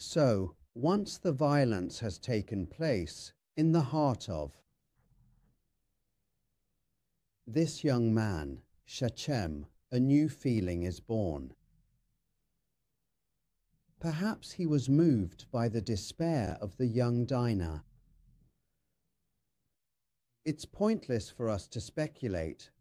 So, once the violence has taken place in the heart of this young man, Shechem, a new feeling is born. Perhaps he was moved by the despair of the young Dinah. It's pointless for us to speculate,